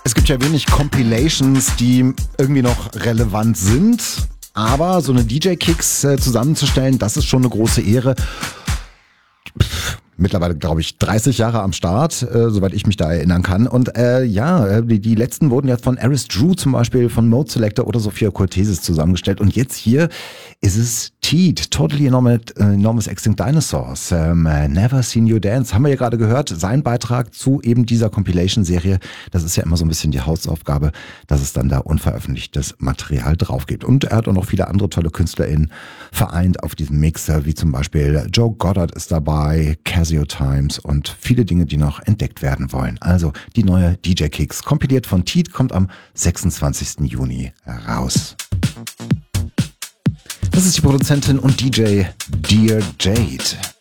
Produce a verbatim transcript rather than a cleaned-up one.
Es gibt ja wenig Compilations, die irgendwie noch relevant sind, aber so eine D J-Kicks äh, zusammenzustellen, das ist schon eine große Ehre. Pff, mittlerweile, glaube ich, dreißig Jahre am Start, äh, soweit ich mich da erinnern kann. Und äh, ja, die, die letzten wurden ja von Aris Drew zum Beispiel, von Mode Selector oder Sophia Cortesis zusammengestellt. Und jetzt hier ist es Teed, Totally Enormous, Enormous Extinct Dinosaurs, ähm, Never Seen You Dance, haben wir ja gerade gehört, sein Beitrag zu eben dieser Compilation-Serie. Das ist ja immer so ein bisschen die Hausaufgabe, dass es dann da unveröffentlichtes Material drauf gibt. Und er hat auch noch viele andere tolle KünstlerInnen vereint auf diesem Mixer, wie zum Beispiel Joe Goddard ist dabei, Casio Times und viele Dinge, die noch entdeckt werden wollen. Also die neue D J Kicks, kompiliert von Teed, kommt am sechsundzwanzigsten Juni raus. Das ist die Produzentin und D J Dear Jade.